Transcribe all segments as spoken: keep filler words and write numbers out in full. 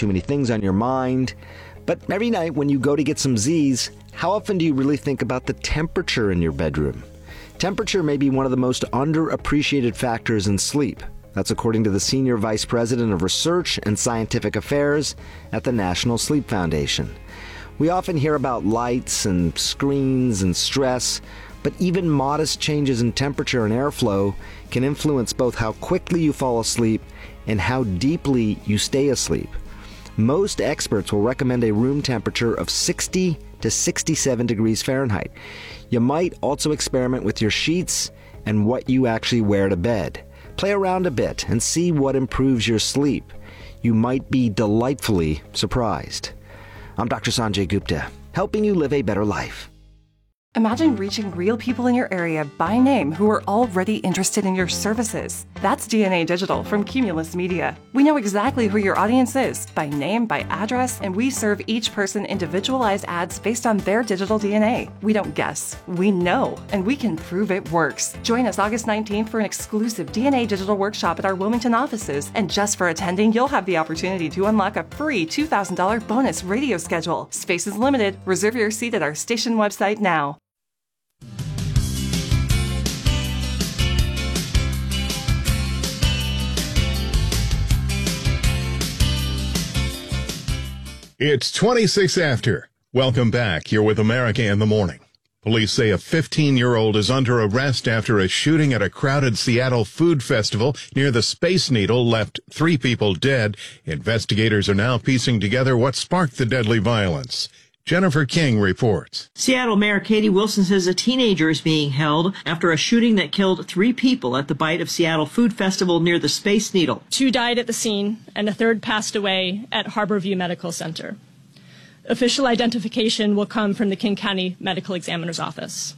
too many things on your mind. But every night when you go to get some Z's, how often do you really think about the temperature in your bedroom? Temperature may be one of the most underappreciated factors in sleep. That's according to the Senior Vice President of Research and Scientific Affairs at the National Sleep Foundation. We often hear about lights and screens and stress, but even modest changes in temperature and airflow can influence both how quickly you fall asleep and how deeply you stay asleep. Most experts will recommend a room temperature of sixty to sixty-seven degrees Fahrenheit. You might also experiment with your sheets and what you actually wear to bed. Play around a bit and see what improves your sleep. You might be delightfully surprised. I'm Doctor Sanjay Gupta, helping you live a better life. Imagine reaching real people in your area by name who are already interested in your services. That's D N A Digital from Cumulus Media. We know exactly who your audience is, by name, by address, and we serve each person individualized ads based on their digital D N A. We don't guess, we know, and we can prove it works. Join us August nineteenth for an exclusive D N A Digital workshop at our Wilmington offices, and just for attending, you'll have the opportunity to unlock a free two thousand dollars bonus radio schedule. Space is limited. Reserve your seat at our station website now. It's twenty-six after. Welcome back. You're with America in the Morning. Police say a fifteen-year-old is under arrest after a shooting at a crowded Seattle food festival near the Space Needle left three people dead. Investigators are now piecing together what sparked the deadly violence. Jennifer King reports. Seattle Mayor Katie Wilson says a teenager is being held after a shooting that killed three people at the Bite of Seattle Food Festival near the Space Needle. Two died at the scene, and a third passed away at Harborview Medical Center. Official identification will come from the King County Medical Examiner's Office.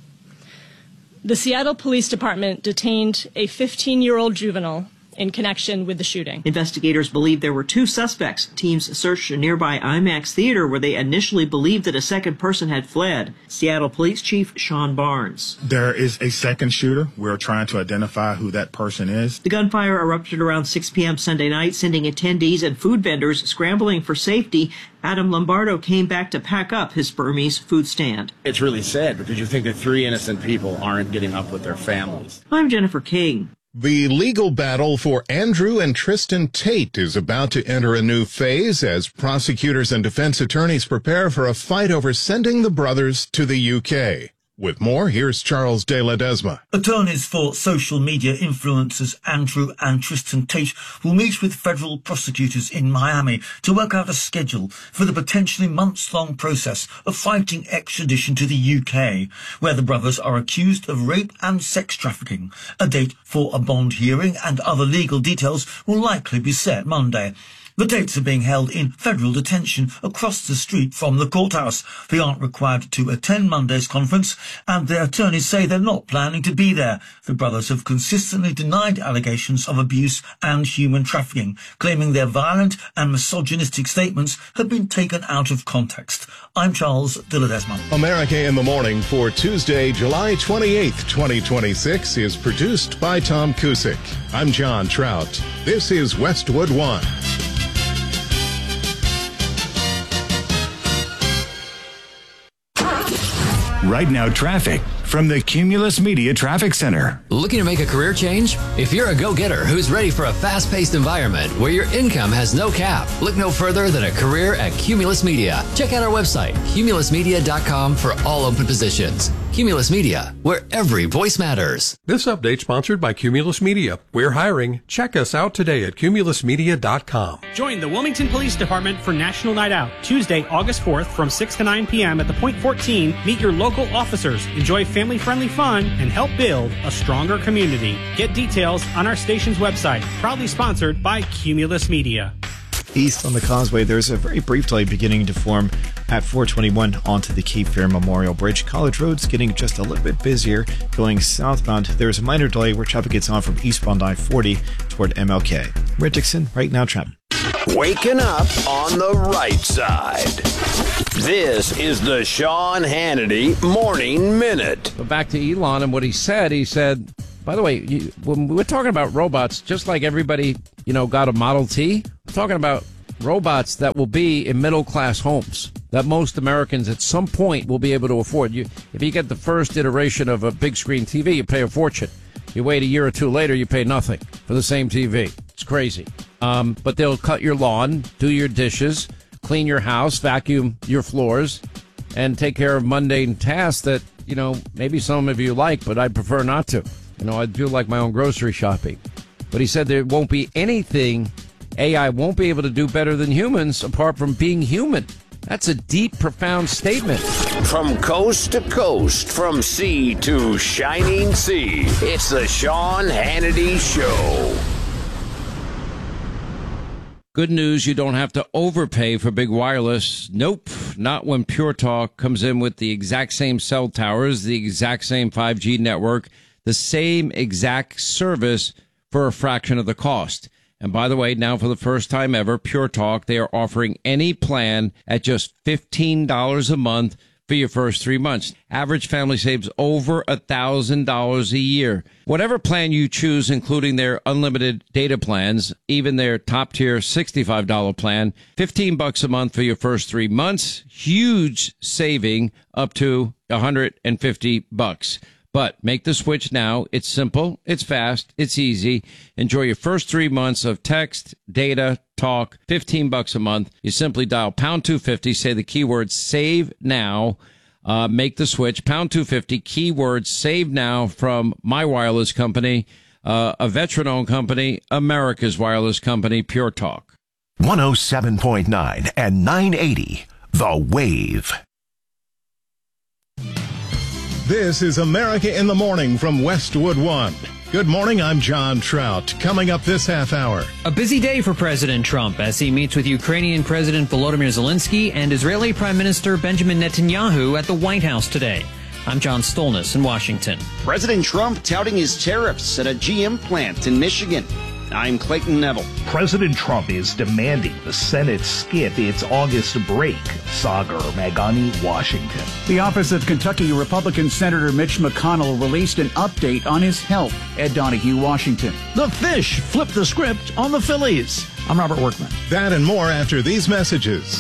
The Seattle Police Department detained a fifteen-year-old juvenile in connection with the shooting. Investigators believe there were two suspects. Teams searched a nearby IMAX theater where they initially believed that a second person had fled. Seattle Police Chief Sean Barnes. There is a second shooter. We're trying to identify who that person is. The gunfire erupted around six p.m. Sunday night, sending attendees and food vendors scrambling for safety. Adam Lombardo came back to pack up his Burmese food stand. It's really sad because you think that three innocent people aren't getting up with their families. I'm Jennifer King. The legal battle for Andrew and Tristan Tate is about to enter a new phase as prosecutors and defense attorneys prepare for a fight over sending the brothers to the U K. With more, here's Charles De Ledesma. Attorneys for social media influencers Andrew and Tristan Tate will meet with federal prosecutors in Miami to work out a schedule for the potentially months-long process of fighting extradition to the U K, where the brothers are accused of rape and sex trafficking. A date for a bond hearing and other legal details will likely be set Monday. The Tates are being held in federal detention across the street from the courthouse. They aren't required to attend Monday's conference, and their attorneys say they're not planning to be there. The brothers have consistently denied allegations of abuse and human trafficking, claiming their violent and misogynistic statements have been taken out of context. I'm Charles De Ledesma. America in the Morning for Tuesday, July twenty-eighth, twenty twenty-six is produced by Tom Cusick. I'm John Trout. This is Westwood One. Right now, traffic from the Cumulus Media Traffic Center. Looking to make a career change? If you're a go-getter who's ready for a fast-paced environment where your income has no cap, look no further than a career at Cumulus Media. Check out our website, cumulus media dot com, for all open positions. Cumulus Media, where every voice matters. This update sponsored by Cumulus Media. We're hiring. Check us out today at cumulus media dot com. Join the Wilmington Police Department for National Night Out, Tuesday, August fourth from six to nine p.m. at the Point fourteen. Meet your local officers, enjoy family-friendly fun, and help build a stronger community. Get details on our station's website. Proudly sponsored by Cumulus Media. East on the Causeway, there's a very brief delay beginning to form at four twenty-one onto the Cape Fear Memorial Bridge. College Road's getting just a little bit busier going southbound. There's a minor delay where traffic gets on from eastbound I forty toward M L K. Red Dixon, right now, traffic. Waking up on the right side. This is the Sean Hannity Morning Minute. But back to Elon and what he said. He said, by the way, you, when we're talking about robots, just like everybody, you know, got a Model T, we're talking about robots that will be in middle-class homes that most Americans at some point will be able to afford. You, if you get the first iteration of a big screen T V, you pay a fortune. You wait a year or two later, you pay nothing for the same T V. It's crazy. Um, but they'll cut your lawn, do your dishes, clean your house, vacuum your floors, and take care of mundane tasks that, you know, maybe some of you like, but I prefer not to. You know, I do like my own grocery shopping. But he said there won't be anything A I won't be able to do better than humans apart from being human. That's a deep, profound statement. From coast to coast, from sea to shining sea, it's the Sean Hannity Show. Good news, you don't have to overpay for big wireless. Nope, not when Pure Talk comes in with the exact same cell towers, the exact same five G network, the same exact service for a fraction of the cost. And by the way, now for the first time ever, Pure Talk, they are offering any plan at just fifteen dollars a month for your first three months. Average family saves over one thousand dollars a year. Whatever plan you choose, including their unlimited data plans, even their top-tier sixty-five dollars plan, fifteen bucks a month for your first three months. Huge saving up to one hundred fifty bucks. But make the switch now. It's simple, it's fast, it's easy. Enjoy your first three months of text, data, talk, fifteen bucks a month. You simply dial pound two fifty, say the keyword save now, uh, make the switch, pound two fifty, keyword save now from my wireless company, uh, a veteran-owned company, America's wireless company, Pure Talk. one oh seven point nine and nine eighty, The Wave. This is America in the Morning from Westwood One. Good morning, I'm John Trout. Coming up this half hour. A busy day for President Trump as he meets with Ukrainian President Volodymyr Zelensky and Israeli Prime Minister Benjamin Netanyahu at the White House today. I'm John Stolnis in Washington. President Trump touting his tariffs at a G M plant in Michigan. I'm Clayton Neville. President Trump is demanding the Senate skip its August break. Sagar Magani, Washington. The office of Kentucky Republican Senator Mitch McConnell released an update on his health. Ed Donahue, Washington. The Fish flipped the script on the Phillies. I'm Robert Workman. That and more after these messages.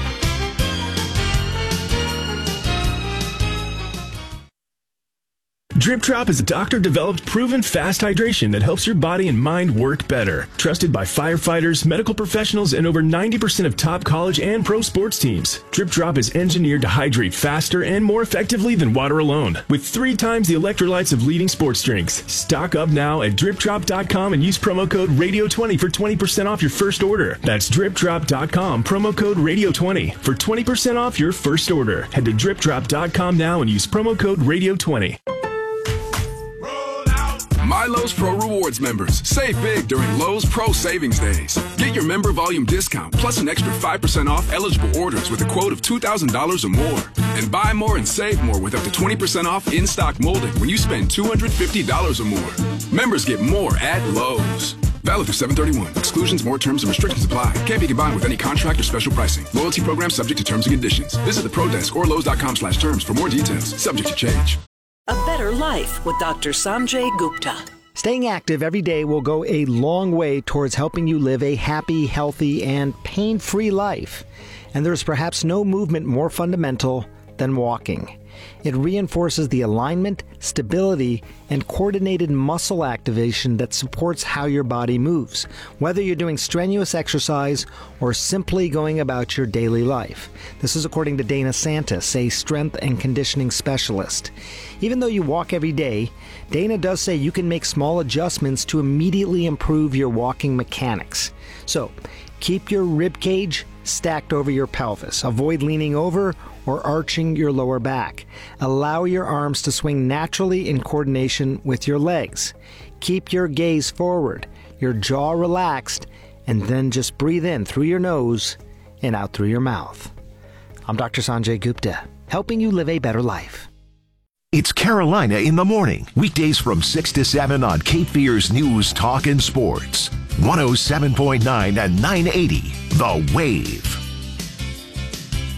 Drip Drop is a doctor-developed, proven fast hydration that helps your body and mind work better. Trusted by firefighters, medical professionals, and over ninety percent of top college and pro sports teams. Drip Drop is engineered to hydrate faster and more effectively than water alone, with three times the electrolytes of leading sports drinks. Stock up now at drip drop dot com and use promo code radio twenty for twenty percent off your first order. That's drip drop dot com, promo code radio twenty for twenty percent off your first order. Head to drip drop dot com now and use promo code radio twenty. My Lowe's Pro Rewards members, save big during Lowe's Pro Savings Days. Get your member volume discount plus an extra five percent off eligible orders with a quote of two thousand dollars or more. And buy more and save more with up to twenty percent off in-stock molding when you spend two hundred fifty dollars or more. Members get more at Lowe's. Valid through seven thirty-one. Exclusions, more terms, and restrictions apply. Can't be combined with any contract or special pricing. Loyalty program subject to terms and conditions. Visit the Pro Desk or Lowe's dot com slash terms for more details. Subject to change. A better life with Doctor Sanjay Gupta. Staying active every day will go a long way towards helping you live a happy, healthy, and pain-free life. And there's perhaps no movement more fundamental than walking. It reinforces the alignment, stability, and coordinated muscle activation that supports how your body moves, whether you're doing strenuous exercise or simply going about your daily life. This is according to Dana Santis, a strength and conditioning specialist. Even though you walk every day, Dana does say you can make small adjustments to immediately improve your walking mechanics. So, keep your rib cage stacked over your pelvis. Avoid leaning over or arching your lower back. Allow your arms to swing naturally in coordination with your legs. Keep your gaze forward, your jaw relaxed, and then just breathe in through your nose and out through your mouth. I'm Doctor Sanjay Gupta, helping you live a better life. It's Carolina in the Morning, weekdays from six to seven on Cape Fear's News, Talk, and Sports. one oh seven point nine and nine eighty, The Wave.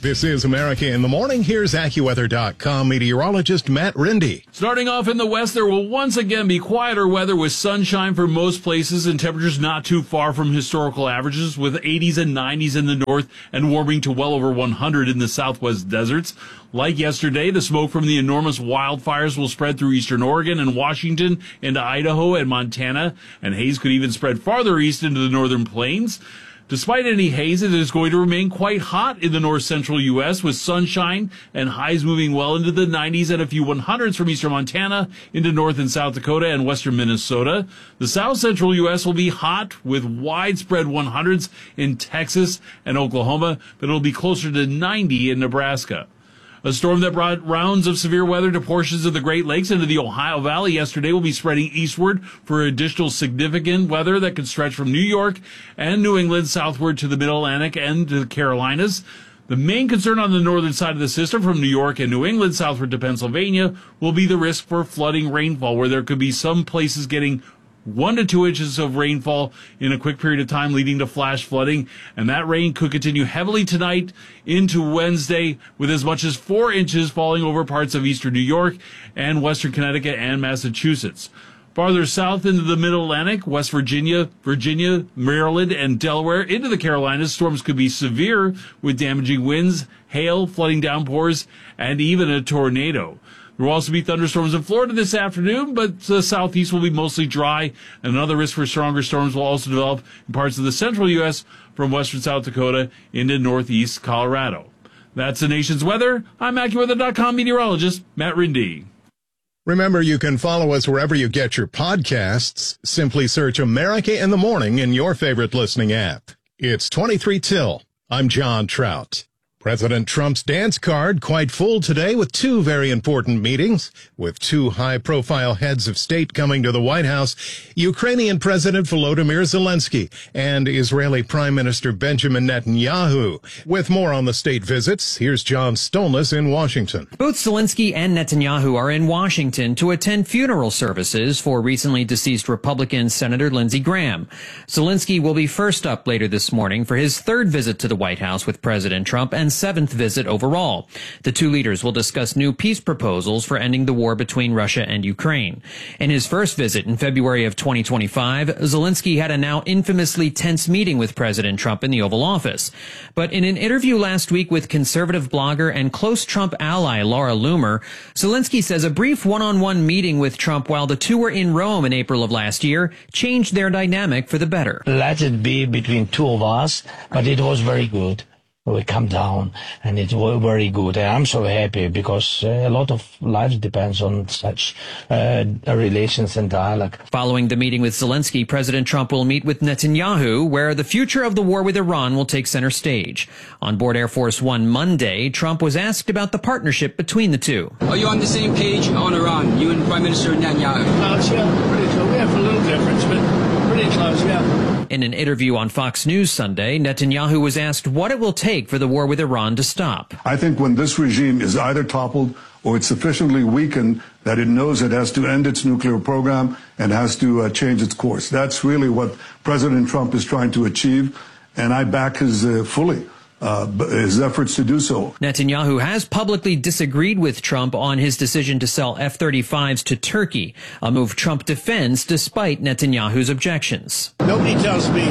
This is America in the Morning. Here's AccuWeather dot com meteorologist Matt Rindy. Starting off in the west, there will once again be quieter weather with sunshine for most places and temperatures not too far from historical averages, with eighties and nineties in the north and warming to well over one hundred in the southwest deserts. Like yesterday, the smoke from the enormous wildfires will spread through eastern Oregon and Washington into Idaho and Montana, and haze could even spread farther east into the northern plains. Despite any haze, it is going to remain quite hot in the north-central U S with sunshine and highs moving well into the nineties and a few hundreds from eastern Montana into north and South Dakota and western Minnesota. The south-central U S will be hot with widespread hundreds in Texas and Oklahoma, but it'll be closer to ninety in Nebraska. A storm that brought rounds of severe weather to portions of the Great Lakes into the Ohio Valley yesterday will be spreading eastward for additional significant weather that could stretch from New York and New England southward to the Mid-Atlantic and to the Carolinas. The main concern on the northern side of the system from New York and New England southward to Pennsylvania will be the risk for flooding rainfall, where there could be some places getting one to two inches of rainfall in a quick period of time, leading to flash flooding. And that rain could continue heavily tonight into Wednesday, with as much as four inches falling over parts of eastern New York and western Connecticut and Massachusetts. Farther south into the Mid-Atlantic, West Virginia, Virginia, Maryland, and Delaware into the Carolinas, storms could be severe with damaging winds, hail, flooding downpours, and even a tornado. There will also be thunderstorms in Florida this afternoon, but the southeast will be mostly dry, and another risk for stronger storms will also develop in parts of the central U S from western South Dakota into northeast Colorado. That's the nation's weather. I'm AccuWeather dot com meteorologist Matt Rindy. Remember, you can follow us wherever you get your podcasts. Simply search America in the Morning in your favorite listening app. It's twenty-three till. I'm John Trout. President Trump's dance card quite full today with two very important meetings, with two high-profile heads of state coming to the White House, Ukrainian President Volodymyr Zelensky and Israeli Prime Minister Benjamin Netanyahu. With more on the state visits, here's John Stolnis in Washington. Both Zelensky and Netanyahu are in Washington to attend funeral services for recently deceased Republican Senator Lindsey Graham. Zelensky will be first up later this morning for his third visit to the White House with President Trump and seventh visit overall. The two leaders will discuss new peace proposals for ending the war between Russia and Ukraine. In his first visit in February of twenty twenty-five, Zelensky had a now infamously tense meeting with President Trump in the Oval Office. But in an interview last week with conservative blogger and close Trump ally Laura Loomer, Zelensky says a brief one-on-one meeting with Trump while the two were in Rome in April of last year changed their dynamic for the better. Let it be between two of us, but it was very good. We come down, and it was very good. And I'm so happy because uh, a lot of lives depends on such uh, relations and dialogue. Following the meeting with Zelensky, President Trump will meet with Netanyahu, where the future of the war with Iran will take center stage. On board Air Force One Monday, Trump was asked about the partnership between the two. Are you on the same page on Iran, you and Prime Minister Netanyahu? Close, yeah, pretty close. We have a little difference, but pretty close, yeah. In an interview on Fox News Sunday, Netanyahu was asked what it will take for the war with Iran to stop. I think when this regime is either toppled or it's sufficiently weakened that it knows it has to end its nuclear program and has to uh, change its course. That's really what President Trump is trying to achieve, and I back his uh, fully. Uh, his efforts to do so. Netanyahu has publicly disagreed with Trump on his decision to sell F thirty-fives to Turkey, a move Trump defends despite Netanyahu's objections. Nobody tells me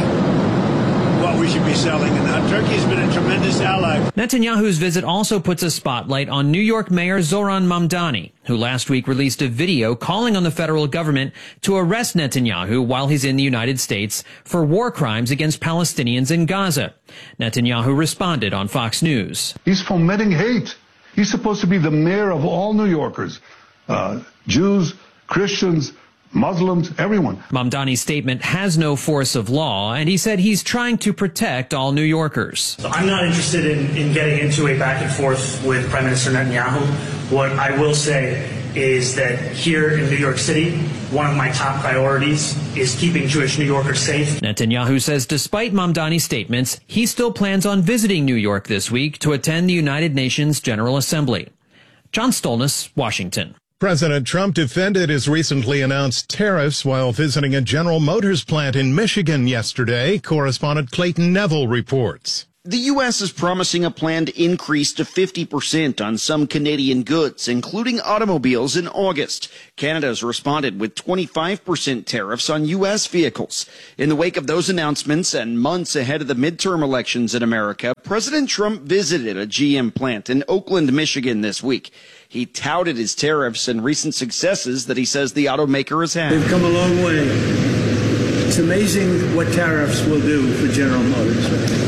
what we should be selling, and now Turkey's been a tremendous ally. Netanyahu's visit also puts a spotlight on New York Mayor Zoran Mamdani, who last week released a video calling on the federal government to arrest Netanyahu while he's in the United States for war crimes against Palestinians in Gaza. Netanyahu responded on Fox News. He's fomenting hate. He's supposed to be the mayor of all New Yorkers, uh, Jews, Christians, Muslims, everyone. Mamdani's statement has no force of law, and he said he's trying to protect all New Yorkers. So I'm not interested in, in getting into a back and forth with Prime Minister Netanyahu. What I will say is that here in New York City, one of my top priorities is keeping Jewish New Yorkers safe. Netanyahu says despite Mamdani's statements, he still plans on visiting New York this week to attend the United Nations General Assembly. John Stolnis, Washington. President Trump defended his recently announced tariffs while visiting a General Motors plant in Michigan yesterday. Correspondent Clayton Neville reports. The U S is promising a planned increase to fifty percent on some Canadian goods, including automobiles, in August. Canada's responded with twenty-five percent tariffs on U S vehicles. In the wake of those announcements and months ahead of the midterm elections in America, President Trump visited a G M plant in Oakland, Michigan this week. He touted his tariffs and recent successes that he says the automaker has had. They've come a long way. It's amazing what tariffs will do for General Motors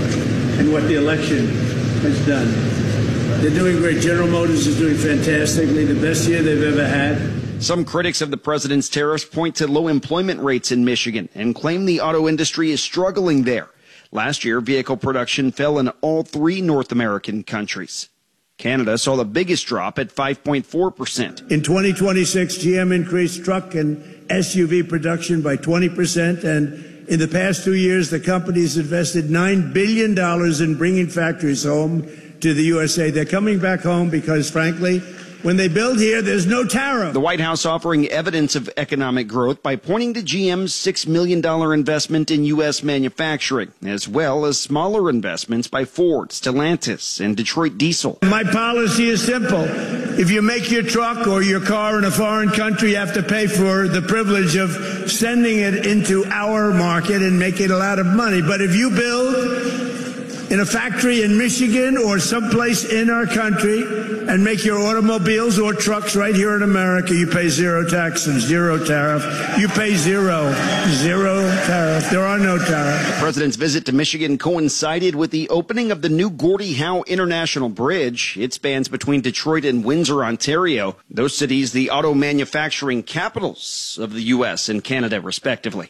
and what the election has done. They're doing great. General Motors is doing fantastically, the best year they've ever had. Some critics of the president's tariffs point to low employment rates in Michigan and claim the auto industry is struggling there. Last year, vehicle production fell in all three North American countries. Canada saw the biggest drop at five point four percent. In twenty twenty-six, G M increased truck and S U V production by twenty percent, and in the past two years, the company's invested nine billion dollars in bringing factories home to the U S A. They're coming back home because, frankly, when they build here, there's no tariff. The White House offering evidence of economic growth by pointing to G M's six million dollars investment in U S manufacturing, as well as smaller investments by Ford, Stellantis, and Detroit Diesel. My policy is simple. If you make your truck or your car in a foreign country, you have to pay for the privilege of sending it into our market and making a lot of money. But if you build in a factory in Michigan or someplace in our country and make your automobiles or trucks right here in America, you pay zero tax and zero tariff. You pay zero, zero tariff. There are no tariffs. The president's visit to Michigan coincided with the opening of the new Gordie Howe International Bridge. It spans between Detroit and Windsor, Ontario. Those cities, the auto manufacturing capitals of the U S and Canada, respectively.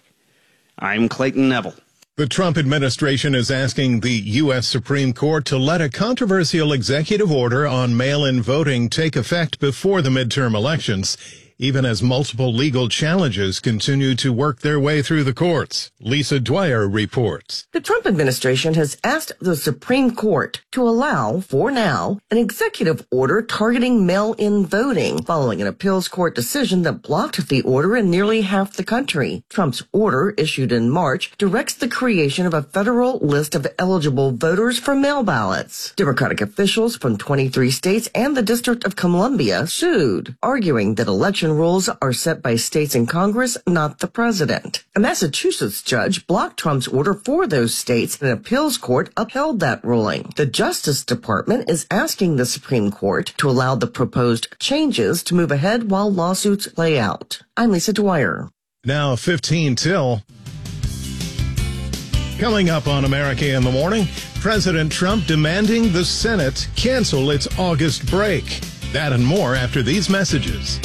I'm Clayton Neville. The Trump administration is asking the U S Supreme Court to let a controversial executive order on mail-in voting take effect before the midterm elections, even as multiple legal challenges continue to work their way through the courts. Lisa Dwyer reports. The Trump administration has asked the Supreme Court to allow, for now, an executive order targeting mail-in voting following an appeals court decision that blocked the order in nearly half the country. Trump's order, issued in March, directs the creation of a federal list of eligible voters for mail ballots. Democratic officials from twenty-three states and the District of Columbia sued, arguing that election rules are set by states and Congress, not the president. A Massachusetts judge blocked Trump's order for those states, and an appeals court upheld that ruling. The Justice Department is asking the Supreme Court to allow the proposed changes to move ahead while lawsuits play out. I'm Lisa Dwyer. Now fifteen till. Coming up on America in the Morning, President Trump demanding the Senate cancel its August break. That and more after these messages.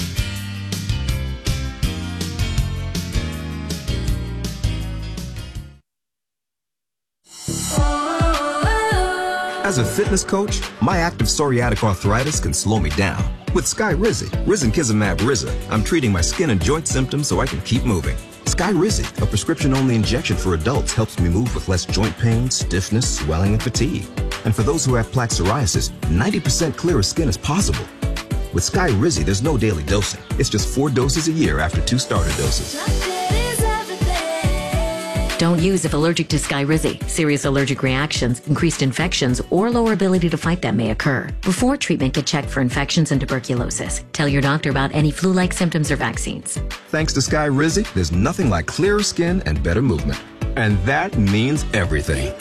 As a fitness coach, my active psoriatic arthritis can slow me down. With Skyrizi, Risankizumab Riza, I'm treating my skin and joint symptoms so I can keep moving. Skyrizi, a prescription-only injection for adults, helps me move with less joint pain, stiffness, swelling, and fatigue. And for those who have plaque psoriasis, ninety percent clearer skin is possible. With Skyrizi, there's no daily dosing. It's just four doses a year after two starter doses. Don't use if allergic to Skyrizi. Serious allergic reactions, increased infections, or lower ability to fight them may occur. Before treatment, get checked for infections and tuberculosis. Tell your doctor about any flu-like symptoms or vaccines. Thanks to Skyrizi, there's nothing like clearer skin and better movement. And that means everything.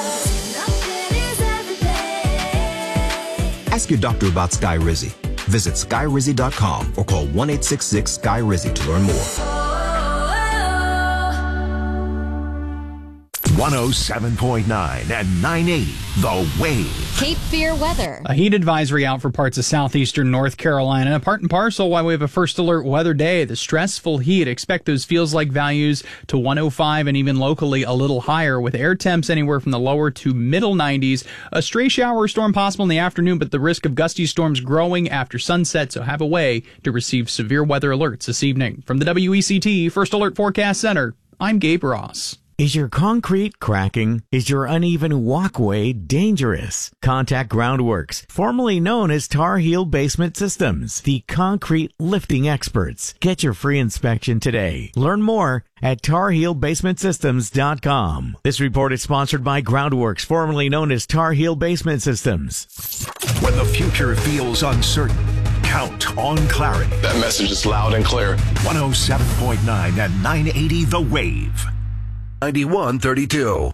Ask your doctor about Skyrizi. Visit Skyrizi dot com or call one eight six six Sky Rizi to learn more. one oh seven point nine and nine eighty, The Wave. Cape Fear weather. A heat advisory out for parts of southeastern North Carolina. Part and parcel why we have a first alert weather day. The stressful heat. Expect those feels like values to one oh five and even locally a little higher with air temps anywhere from the lower to middle nineties. A stray shower or storm possible in the afternoon, but the risk of gusty storms growing after sunset, so have a way to receive severe weather alerts this evening. From the W E C T First Alert Forecast Center, I'm Gabe Ross. Is your concrete cracking? Is your uneven walkway dangerous? Contact Groundworks, formerly known as Tar Heel Basement Systems, the concrete lifting experts. Get your free inspection today. Learn more at tar heel basement systems dot com. This report is sponsored by Groundworks, formerly known as Tar Heel Basement Systems. When the future feels uncertain, count on clarity. That message is loud and clear. one oh seven point nine and nine eighty The Wave. ninety-one thirty-two.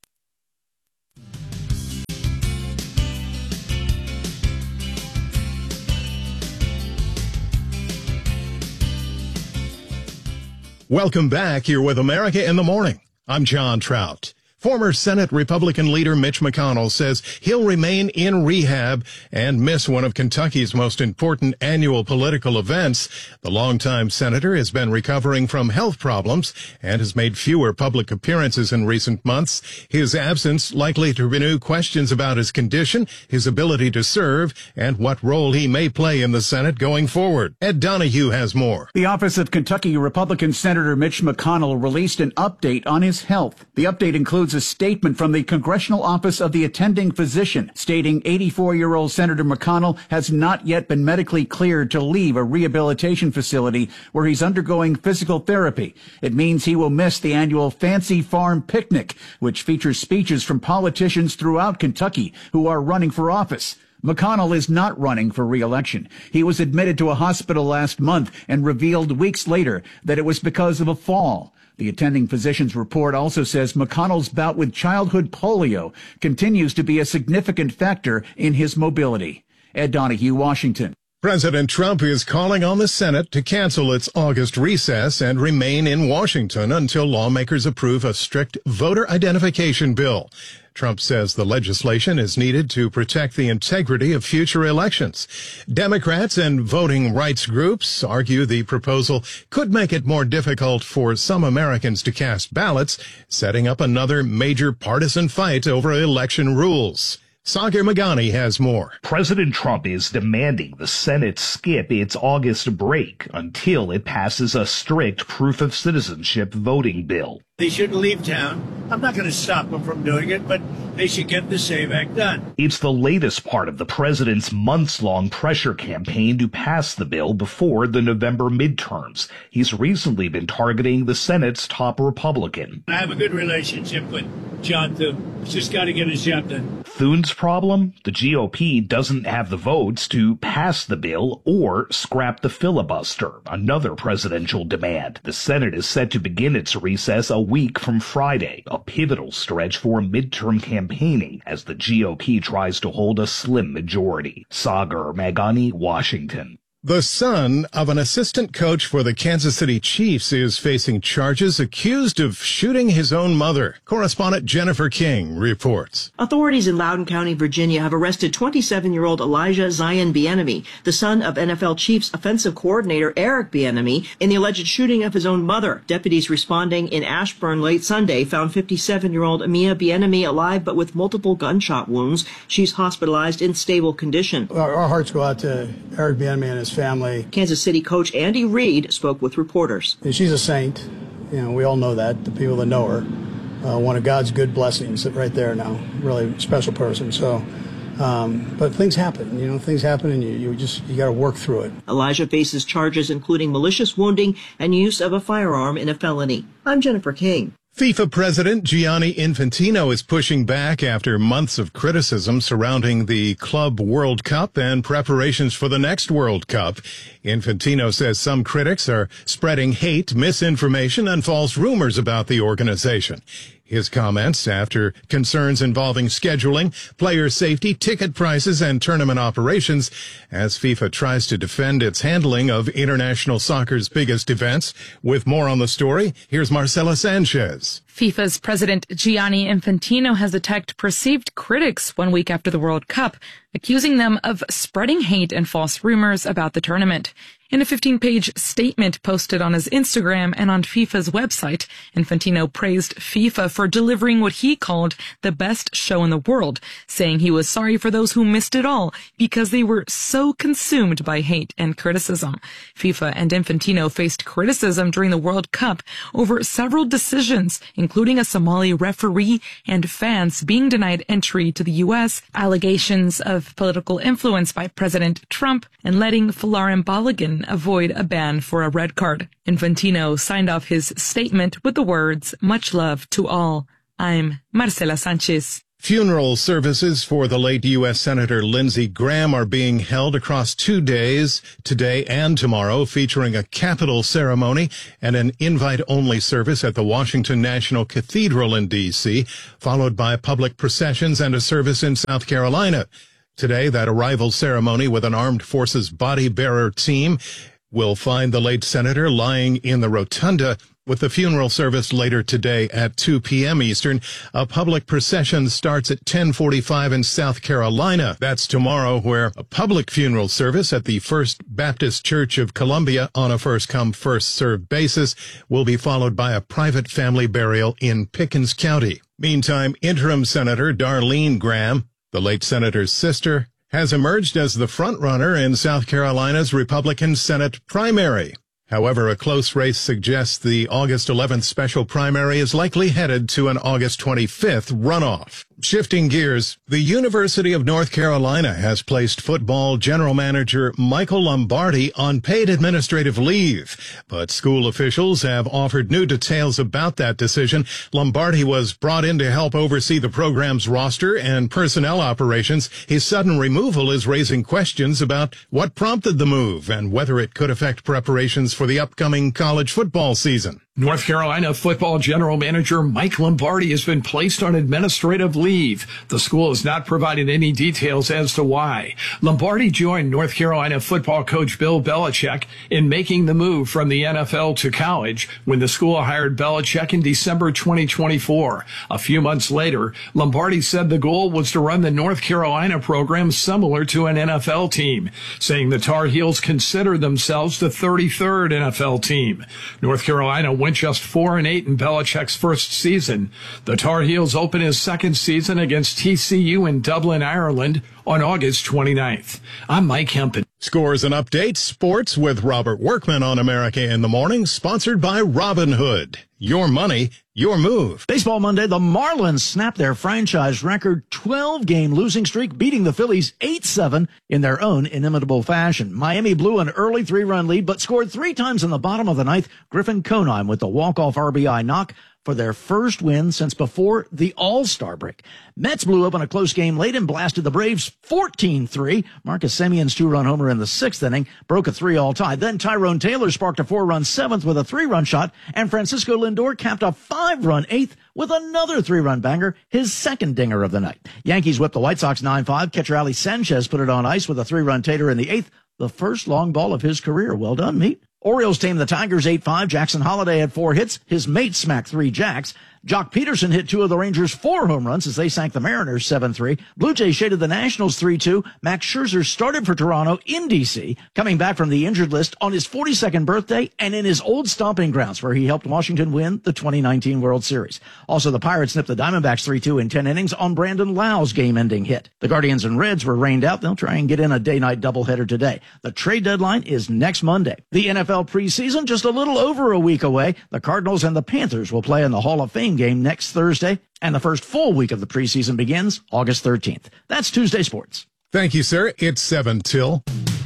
Welcome back. You're with America in the Morning. I'm John Trout. Former Senate Republican leader Mitch McConnell says he'll remain in rehab and miss one of Kentucky's most important annual political events. The longtime senator has been recovering from health problems and has made fewer public appearances in recent months. His absence likely to renew questions about his condition, his ability to serve, and what role he may play in the Senate going forward. Ed Donahue has more. The office of Kentucky Republican Senator Mitch McConnell released an update on his health. The update includes a statement from the Congressional Office of the Attending Physician stating eighty-four-year-old Senator McConnell has not yet been medically cleared to leave a rehabilitation facility where he's undergoing physical therapy. It means he will miss the annual Fancy Farm Picnic, which features speeches from politicians throughout Kentucky who are running for office. McConnell is not running for re-election. He was admitted to a hospital last month and revealed weeks later that it was because of a fall. The attending physician's report also says McConnell's bout with childhood polio continues to be a significant factor in his mobility. Ed Donahue, Washington. President Trump is calling on the Senate to cancel its August recess and remain in Washington until lawmakers approve a strict voter identification bill. Trump says the legislation is needed to protect the integrity of future elections. Democrats and voting rights groups argue the proposal could make it more difficult for some Americans to cast ballots, setting up another major partisan fight over election rules. Sagar Magani has more. President Trump is demanding the Senate skip its August break until it passes a strict proof of citizenship voting bill. They shouldn't leave town. I'm not going to stop them from doing it, but they should get the SAVE Act done. It's the latest part of the president's months-long pressure campaign to pass the bill before the November midterms. He's recently been targeting the Senate's top Republican. I have a good relationship with John Thune. He's just got to get his job done. Thune's problem? The G O P doesn't have the votes to pass the bill or scrap the filibuster, another presidential demand. The Senate is set to begin its recess a week from Friday, a pivotal stretch for midterm campaigning as the G O P tries to hold a slim majority. Sagar Magani, Washington. The son of an assistant coach for the Kansas City Chiefs is facing charges accused of shooting his own mother. Correspondent Jennifer King reports. Authorities in Loudoun County, Virginia have arrested twenty-seven-year-old Elijah Zion Bieniemy, the son of N F L Chiefs offensive coordinator Eric Bieniemy, in the alleged shooting of his own mother. Deputies responding in Ashburn late Sunday found fifty-seven-year-old Mia Bieniemy alive but with multiple gunshot wounds. She's hospitalized in stable condition. Our, our hearts go out to Eric Bieniemy and his family. Kansas City coach Andy Reid spoke with reporters. She's a saint. You know, we all know that, the people that know her. Uh, one of God's good blessings right there now. Really special person. So, um, but things happen, you know, things happen and you, you just, you got to work through it. Elijah faces charges including malicious wounding and use of a firearm in a felony. I'm Jennifer King. FIFA President Gianni Infantino is pushing back after months of criticism surrounding the Club World Cup and preparations for the next World Cup. Infantino says some critics are spreading hate, misinformation, and false rumors about the organization. His comments after concerns involving scheduling, player safety, ticket prices, and tournament operations as FIFA tries to defend its handling of international soccer's biggest events. With more on the story, here's Marcela Sanchez. FIFA's president Gianni Infantino has attacked perceived critics one week after the World Cup, accusing them of spreading hate and false rumors about the tournament. In a fifteen-page statement posted on his Instagram and on FIFA's website, Infantino praised FIFA for delivering what he called the best show in the world, saying he was sorry for those who missed it all because they were so consumed by hate and criticism. FIFA and Infantino faced criticism during the World Cup over several decisions, including including a Somali referee and fans being denied entry to the U S, allegations of political influence by President Trump, and letting Folarin Balogun avoid a ban for a red card. Infantino signed off his statement with the words, "Much love to all. I'm Marcela Sanchez." Funeral services for the late U S Senator Lindsey Graham are being held across two days, today and tomorrow, featuring a capital ceremony and an invite-only service at the Washington National Cathedral in D C, followed by public processions and a service in South Carolina. Today, that arrival ceremony with an armed forces body-bearer team will find the late senator lying in the rotunda, with the funeral service later today at two p.m. Eastern. A public procession starts at ten forty-five in South Carolina. That's tomorrow, where a public funeral service at the First Baptist Church of Columbia on a first-come, first-served basis will be followed by a private family burial in Pickens County. Meantime, interim Senator Darlene Graham, the late senator's sister, has emerged as the front-runner in South Carolina's Republican Senate primary. However, a close race suggests the August eleventh special primary is likely headed to an August twenty-fifth runoff. Shifting gears, the University of North Carolina has placed football general manager Michael Lombardi on paid administrative leave, but school officials have offered new details about that decision. Lombardi was brought in to help oversee the program's roster and personnel operations. His sudden removal is raising questions about what prompted the move and whether it could affect preparations for the upcoming college football season. North Carolina football general manager Mike Lombardi has been placed on administrative leave. The school has not provided any details as to why. Lombardi joined North Carolina football coach Bill Belichick in making the move from the N F L to college when the school hired Belichick in December twenty twenty-four. A few months later, Lombardi said the goal was to run the North Carolina program similar to an N F L team, saying the Tar Heels consider themselves the thirty-third N F L team. North Carolina went just four and eight in Belichick's first season. The Tar Heels open his second season against T C U in Dublin, Ireland on August twenty-ninth. I'm Mike Hempen. Scores and updates, sports with Robert Workman on America in the Morning, sponsored by Robinhood. Your money, your move. Baseball Monday, the Marlins snapped their franchise record twelve-game losing streak, beating the Phillies eight seven in their own inimitable fashion. Miami blew an early three-run lead, but scored three times in the bottom of the ninth. Griffin Conine with the walk-off R B I knock for their first win since before the All-Star break. Mets blew up on a close game late and blasted the Braves fourteen three. Marcus Semion's two-run homer in the sixth inning broke a three-all tie. Then Tyrone Taylor sparked a four-run seventh with a three-run shot, and Francisco Lindor capped a five-run eighth with another three-run banger, his second dinger of the night. Yankees whipped the White Sox nine five. Catcher Ali Sanchez put it on ice with a three-run tater in the eighth, the first long ball of his career. Well done, Meat. Orioles tamed the Tigers eight five. Jackson Holliday had four hits. His mate smacked three jacks. Jock Peterson hit two of the Rangers' four home runs as they sank the Mariners seven three. Blue Jays shaded the Nationals three two. Max Scherzer started for Toronto in D C, coming back from the injured list on his forty-second birthday and in his old stomping grounds where he helped Washington win the twenty nineteen World Series. Also, the Pirates nipped the Diamondbacks three two in ten innings on Brandon Lau's game-ending hit. The Guardians and Reds were rained out. They'll try and get in a day-night doubleheader today. The trade deadline is next Monday. The N F L preseason just a little over a week away. The Cardinals and the Panthers will play in the Hall of Fame game next Thursday. And the first full week of the preseason begins August thirteenth. That's Tuesday Sports. Thank you, sir. It's seven till.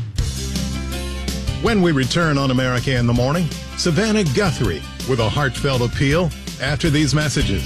When we return on America in the Morning, Savannah Guthrie with a heartfelt appeal after these messages.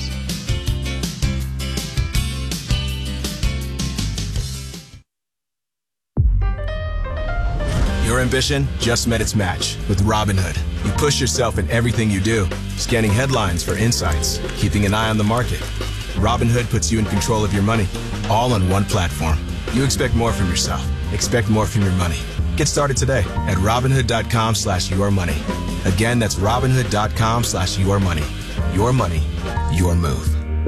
Your ambition just met its match with Robinhood. You push yourself in everything you do, scanning headlines for insights, keeping an eye on the market. Robinhood puts you in control of your money, all on one platform. You expect more from yourself. Expect more from your money. Get started today at Robinhood.com slash your money. Again, that's Robinhood.com slash your money. Your money, your move.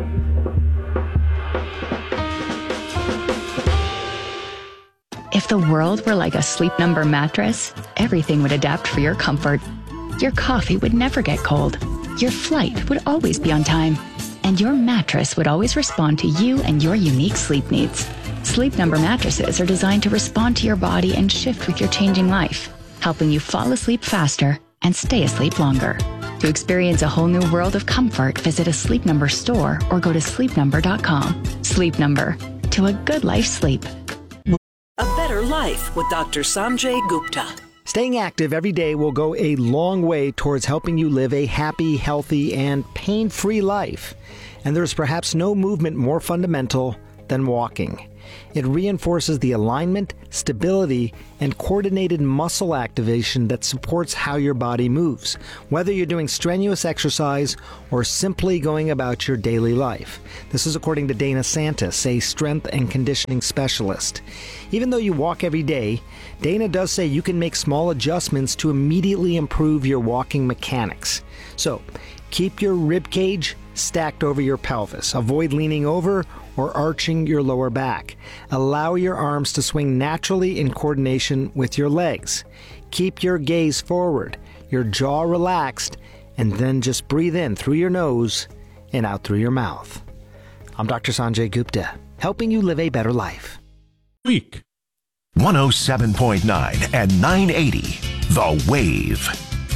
If the world were like a Sleep Number mattress, everything would adapt for your comfort. Your coffee would never get cold. Your flight would always be on time. And your mattress would always respond to you and your unique sleep needs. Sleep Number mattresses are designed to respond to your body and shift with your changing life, helping you fall asleep faster and stay asleep longer. To experience a whole new world of comfort, visit a Sleep Number store or go to sleep number dot com. Sleep Number, to a good life sleep. A better life with Doctor Sanjay Gupta. Staying active every day will go a long way towards helping you live a happy, healthy, and pain-free life. And there's perhaps no movement more fundamental than walking. It reinforces the alignment, stability, and coordinated muscle activation that supports how your body moves, whether you're doing strenuous exercise or simply going about your daily life. This is according to Dana Santis, a strength and conditioning specialist. Even though you walk every day, Dana does say you can make small adjustments to immediately improve your walking mechanics. So, keep your rib cage stacked over your pelvis. Avoid leaning over or arching your lower back. Allow your arms to swing naturally in coordination with your legs. Keep your gaze forward, your jaw relaxed, and then just breathe in through your nose and out through your mouth. I'm Doctor Sanjay Gupta, helping you live a better life. Week. one oh seven point nine and nine eighty, The Wave.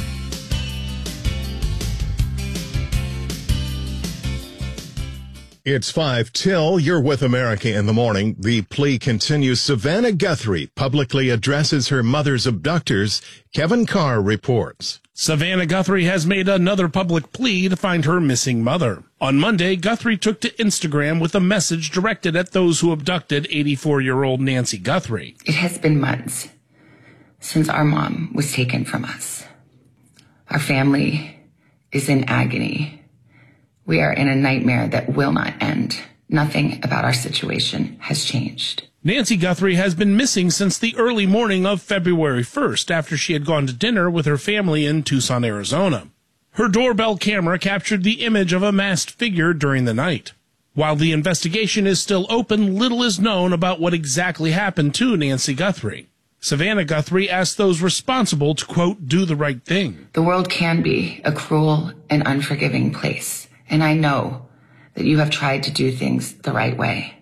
It's five till. You're with America in the Morning. The plea continues. Savannah Guthrie publicly addresses her mother's abductors. Kevin Carr reports. Savannah Guthrie has made another public plea to find her missing mother. On Monday, Guthrie took to Instagram with a message directed at those who abducted eighty-four-year-old Nancy Guthrie. It has been months since our mom was taken from us. Our family is in agony. We are in a nightmare that will not end. Nothing about our situation has changed. Nancy Guthrie has been missing since the early morning of February first after she had gone to dinner with her family in Tucson, Arizona. Her doorbell camera captured the image of a masked figure during the night. While the investigation is still open, little is known about what exactly happened to Nancy Guthrie. Savannah Guthrie asked those responsible to, quote, do the right thing. The world can be a cruel and unforgiving place. And I know that you have tried to do things the right way.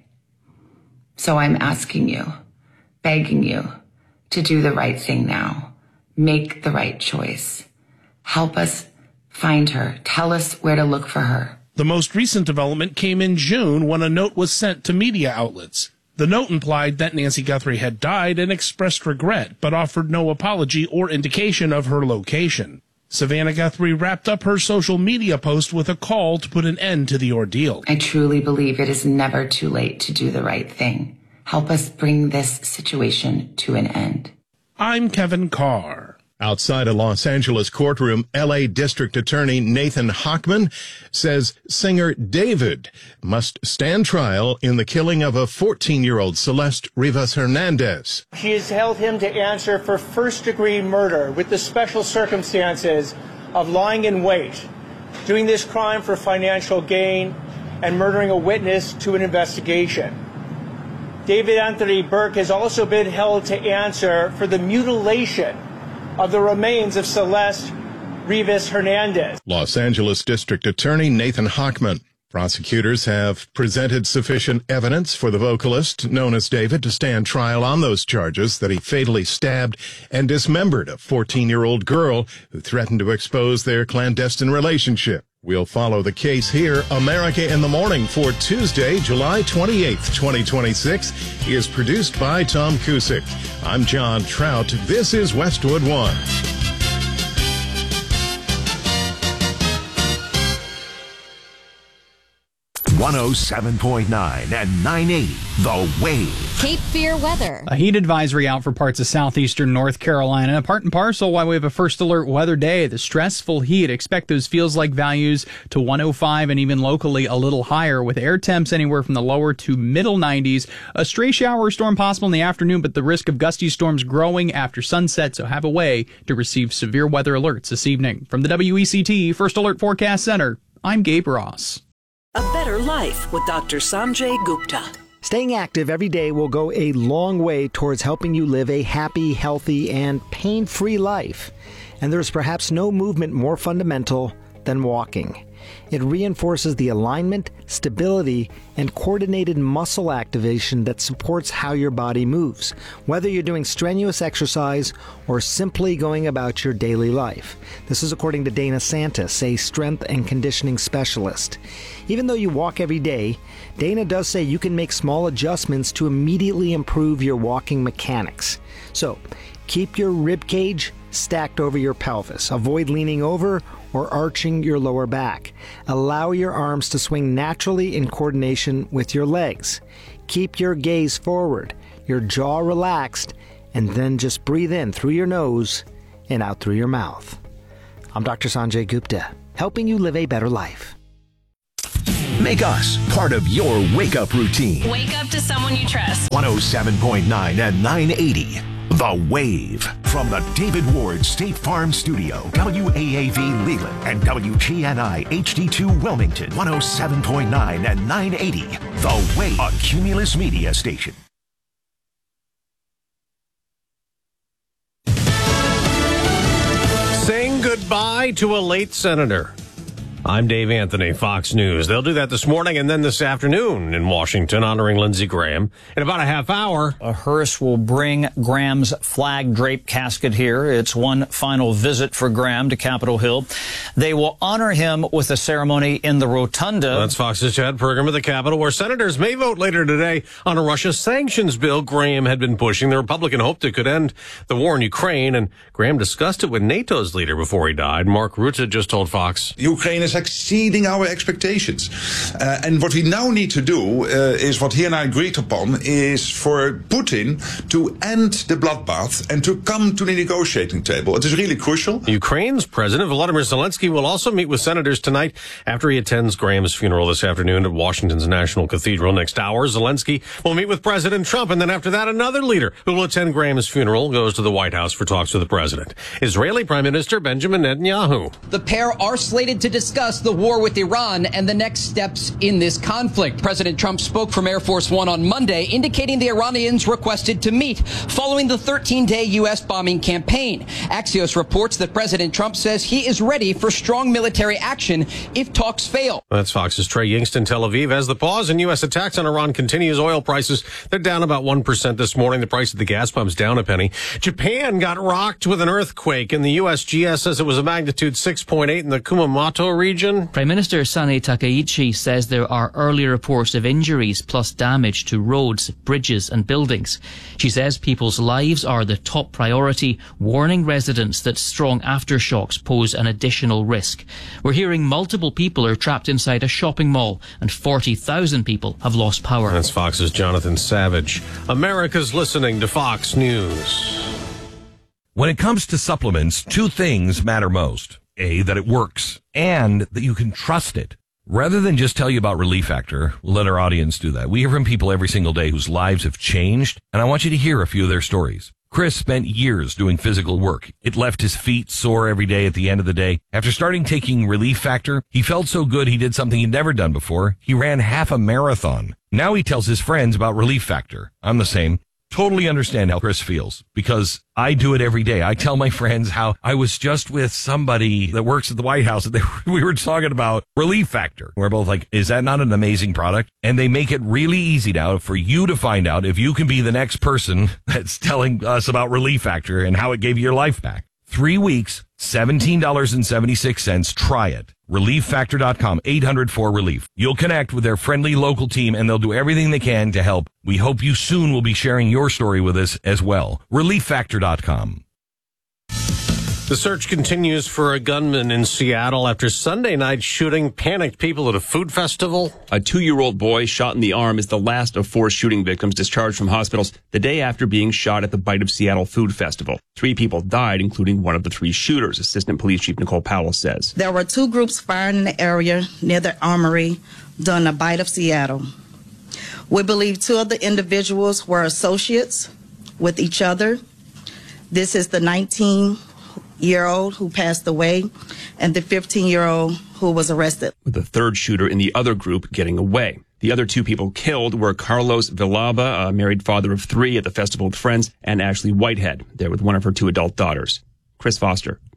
So I'm asking you, begging you, to do the right thing now. Make the right choice. Help us find her. Tell us where to look for her. The most recent development came in June when a note was sent to media outlets. The note implied that Nancy Guthrie had died and expressed regret, but offered no apology or indication of her location. Savannah Guthrie wrapped up her social media post with a call to put an end to the ordeal. I truly believe it is never too late to do the right thing. Help us bring this situation to an end. I'm Kevin Carr. Outside a Los Angeles courtroom, L A District Attorney Nathan Hochman says singer David must stand trial in the killing of a fourteen-year-old Celeste Rivas Hernandez. She has held him to answer for first-degree murder with the special circumstances of lying in wait, doing this crime for financial gain, and murdering a witness to an investigation. David Anthony Burke has also been held to answer for the mutilation of the remains of Celeste Rivas Hernandez. Los Angeles District Attorney Nathan Hochman. Prosecutors have presented sufficient evidence for the vocalist, known as David, to stand trial on those charges that he fatally stabbed and dismembered a fourteen-year-old girl who threatened to expose their clandestine relationship. We'll follow the case here. America in the Morning for Tuesday, July twenty-eighth, twenty twenty-six is produced by Tom Cusick. I'm John Trout. This is Westwood One. one oh seven point nine and nine eighty, The Wave. Cape Fear weather. A heat advisory out for parts of southeastern North Carolina. Part and parcel why we have a first alert weather day. The stressful heat. Expect those feels like values to one oh five and even locally a little higher with air temps anywhere from the lower to middle nineties. A stray shower or storm possible in the afternoon, but the risk of gusty storms growing after sunset, so have a way to receive severe weather alerts this evening. From the W E C T First Alert Forecast Center, I'm Gabe Ross. A better life with Doctor Sanjay Gupta. Staying active every day will go a long way towards helping you live a happy, healthy, and pain-free life. And there's perhaps no movement more fundamental than walking. It reinforces the alignment, stability, and coordinated muscle activation that supports how your body moves, whether you're doing strenuous exercise or simply going about your daily life. This is according to Dana Santis, a strength and conditioning specialist. Even though you walk every day, Dana does say you can make small adjustments to immediately improve your walking mechanics. So, keep your rib cage stacked over your pelvis. Avoid leaning over or arching your lower back. Allow your arms to swing naturally in coordination with your legs. Keep your gaze forward, your jaw relaxed, and then just breathe in through your nose and out through your mouth. I'm Doctor Sanjay Gupta, helping you live a better life. Make us part of your wake-up routine. Wake up to someone you trust. one oh seven point nine and nine eighty. The Wave. From the David Ward State Farm Studio, W A A V Leland and W G N I H D two Wilmington, one oh seven point nine and nine eighty. The Wave, a Cumulus Media station. Saying goodbye to a late senator. I'm Dave Anthony, Fox News. They'll do that this morning and then this afternoon in Washington, honoring Lindsey Graham. In about a half hour, a hearse will bring Graham's flag-draped casket here. It's one final visit for Graham to Capitol Hill. They will honor him with a ceremony in the rotunda. That's Fox's Chad Pergram at the Capitol, where senators may vote later today on a Russia sanctions bill Graham had been pushing. The Republican hoped it could end the war in Ukraine, and Graham discussed it with NATO's leader before he died. Mark Rutte just told Fox. Ukraine is exceeding our expectations. Uh, and what we now need to do uh, is what he and I agreed upon is for Putin to end the bloodbath and to come to the negotiating table. It is really crucial. Ukraine's President Volodymyr Zelensky will also meet with senators tonight after he attends Graham's funeral this afternoon at Washington's National Cathedral. Next hour, Zelensky will meet with President Trump, and then after that, another leader who will attend Graham's funeral goes to the White House for talks with the president. Israeli Prime Minister Benjamin Netanyahu. The pair are slated to discuss the war with Iran and the next steps in this conflict. President Trump spoke from Air Force One on Monday, indicating the Iranians requested to meet following the thirteen-day U S bombing campaign. Axios reports that President Trump says he is ready for strong military action if talks fail. That's Fox's Trey Yingst in Tel Aviv. As the pause in U S attacks on Iran continues, oil prices, they're down about one percent this morning. The price of the gas pump's down a penny. Japan got rocked with an earthquake, and the U S G S says it was a magnitude six point eight in the Kumamoto region. Prime Minister Sane Takaichi says there are early reports of injuries plus damage to roads, bridges and buildings. She says people's lives are the top priority, warning residents that strong aftershocks pose an additional risk. We're hearing multiple people are trapped inside a shopping mall and forty thousand people have lost power. That's Fox's Jonathan Savage. America's listening to Fox News. When it comes to supplements, two things matter most. A, that it works, and that you can trust it. Rather than just tell you about Relief Factor, we'll let our audience do that. We hear from people every single day whose lives have changed, and I want you to hear a few of their stories. Chris spent years doing physical work. It left his feet sore every day at the end of the day. After starting taking Relief Factor, he felt so good he did something he'd never done before. He ran half a marathon. Now he tells his friends about Relief Factor. I'm the same. Totally understand how Chris feels, because I do it every day. I tell my friends how I was just with somebody that works at the White House, and they, we were talking about Relief Factor. We're both like, is that not an amazing product? And they make it really easy now for you to find out if you can be the next person that's telling us about Relief Factor and how it gave you your life back. Three weeks, seventeen dollars and seventy-six cents. Try it. relief factor dot com, eight hundred four relief. You'll connect with their friendly local team, and they'll do everything they can to help. We hope you soon will be sharing your story with us as well. relief factor dot com. The search continues for a gunman in Seattle after Sunday night shooting panicked people at a food festival. A two-year-old boy shot in the arm is the last of four shooting victims discharged from hospitals the day after being shot at the Bite of Seattle Food Festival. Three people died, including one of the three shooters, Assistant Police Chief Nicole Powell says. There were two groups firing in the area near the armory during the Bite of Seattle. We believe two of the individuals were associates with each other. This is the nineteen-year-old who passed away and the fifteen-year-old who was arrested. With the third shooter in the other group getting away. The other two people killed were Carlos Villalba, a married father of three at the festival with friends, and Ashley Whitehead, there with one of her two adult daughters. Chris Foster,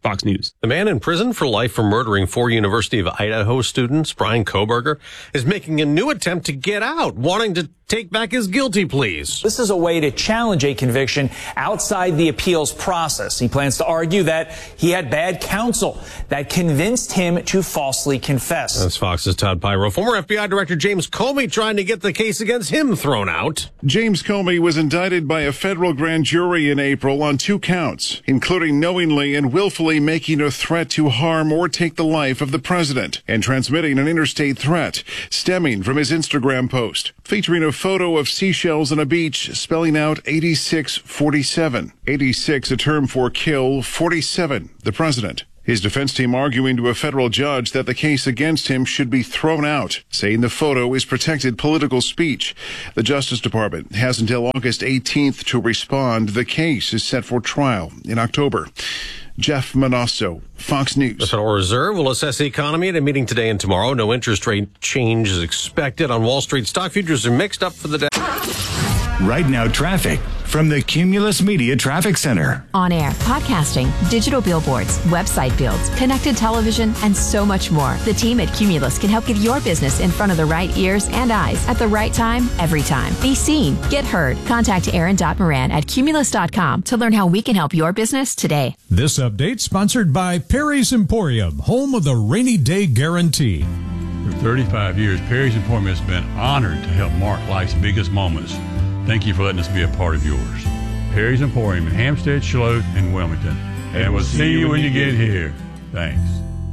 Fox News. The man in prison for life for murdering four University of Idaho students, Brian Koberger, is making a new attempt to get out, wanting to take back his guilty pleas. This is a way to challenge a conviction outside the appeals process. He plans to argue that he had bad counsel that convinced him to falsely confess. That's Fox's Todd Pyro. Former F B I Director James Comey trying to get the case against him thrown out. James Comey was indicted by a federal grand jury in April on two counts, including knowingly and willfully making a threat to harm or take the life of the president and transmitting an interstate threat stemming from his Instagram post featuring a photo of seashells on a beach spelling out eighty-six forty-seven. eighty-six, a term for kill, forty-seven, the president. His defense team arguing to a federal judge that the case against him should be thrown out, saying the photo is protected political speech. The Justice Department has until August eighteenth to respond. The case is set for trial in October. Jeff Manasso, Fox News. The Federal Reserve will assess the economy at a meeting today and tomorrow. No interest rate change is expected. On Wall Street, stock futures are mixed up for the day. Right now, traffic from the Cumulus Media Traffic Center. On air, podcasting, digital billboards, website builds, connected television, and so much more. The team at Cumulus can help get your business in front of the right ears and eyes at the right time, every time. Be seen, get heard. Contact Aaron Moran at Cumulus dot com to learn how we can help your business today. This update sponsored by Perry's Emporium, home of the rainy day guarantee. For thirty-five years, Perry's Emporium has been honored to help mark life's biggest moments. Thank you for letting us be a part of yours. Perry's Emporium in Hampstead, Charlotte, and Wilmington. And we'll see you when you get here. Thanks.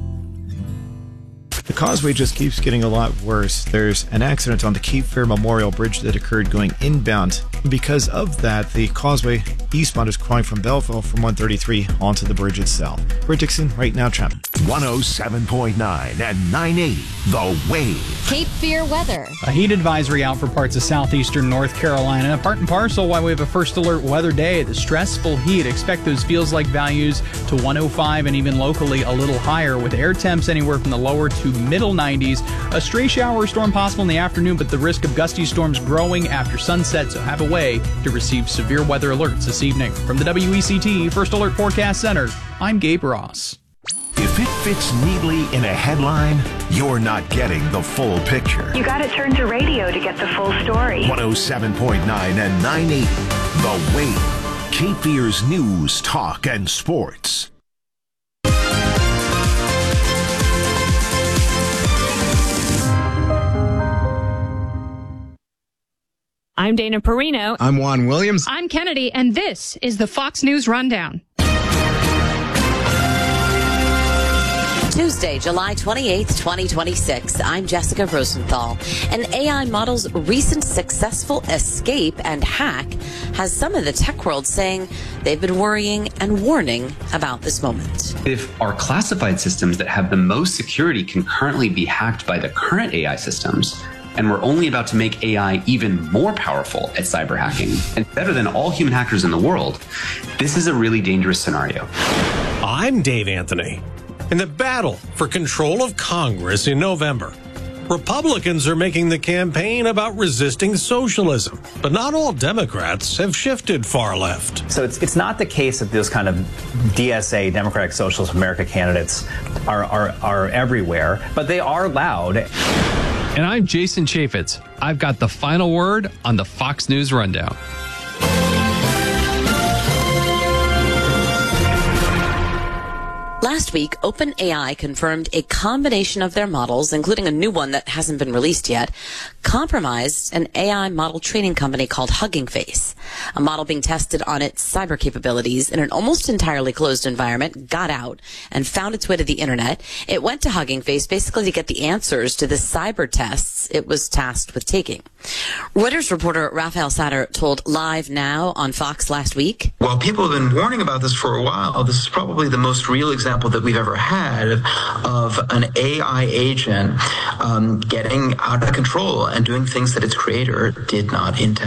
The causeway just keeps getting a lot worse. There's an accident on the Cape Fear Memorial Bridge that occurred going inbound. Because of that, the causeway eastbound is crawling from Belleville from one thirty-three onto the bridge itself. Britt Dixon, right now, traffic. one oh seven point nine and nine eighty, The Wave. Cape Fear weather. A heat advisory out for parts of southeastern North Carolina. Part and parcel why we have a first alert weather day. The stressful heat. Expect those feels like values to one oh five and even locally a little higher, with air temps anywhere from the lower to middle nineties. A stray shower or storm possible in the afternoon, but the risk of gusty storms growing after sunset, so have a way to receive severe weather alerts this evening. From the W E C T First Alert Forecast Center, I'm Gabe Ross. If it fits neatly in a headline, you're not getting the full picture. You got to turn to radio to get the full story. one oh seven point nine and nine eighty, The Wave. Cape Fear's news, talk, and sports. I'm Dana Perino. I'm Juan Williams. I'm Kennedy, and this is the Fox News Rundown. Tuesday, July twenty-eighth, twenty twenty-six. I'm Jessica Rosenthal. An A I model's recent successful escape and hack has some of the tech world saying they've been worrying and warning about this moment. If our classified systems that have the most security can currently be hacked by the current A I systems, and we're only about to make A I even more powerful at cyber hacking and better than all human hackers in the world, this is a really dangerous scenario. I'm Dave Anthony. In the battle for control of Congress in November, Republicans are making the campaign about resisting socialism, but not all Democrats have shifted far left. So it's it's not the case that those kind of D S A, Democratic Socialist America candidates are, are, are everywhere, but they are loud. And I'm Jason Chaffetz. I've got the final word on the Fox News Rundown. Last week, OpenAI confirmed a combination of their models, including a new one that hasn't been released yet, compromised an A I model training company called Hugging Face. A model being tested on its cyber capabilities in an almost entirely closed environment got out and found its way to the internet. It went to Hugging Face basically to get the answers to the cyber tests it was tasked with taking. Reuters reporter Raphael Satter told Live Now on Fox last week. While people have been warning about this for a while, this is probably the most real example that we've ever had of an A I agent um, getting out of control and doing things that its creator did not intend.